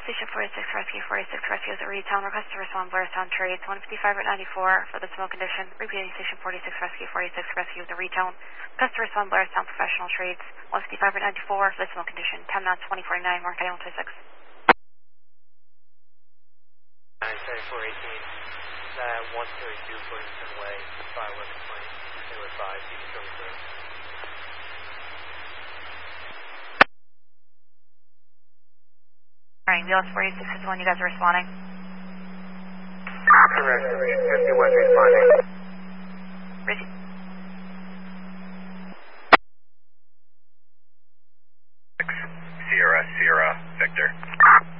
Station 46 Rescue 46 Rescue is a Retown. Request to respond Blairstown Trades 155 at 94 for the smoke condition. Repeating Station 46 Rescue 46 Rescue is a Retown. Request to respond Blairstown Professional Trades 155 at 94 for the smoke condition. 10 knots 2049 Mark Island 26. 97418 132 Ferguson Way 51120 Taylor 5 CD Showing clear. Alright, BLS 46 is when you guys are responding. Correct, 51 responding. Receive. Sierra, Victor.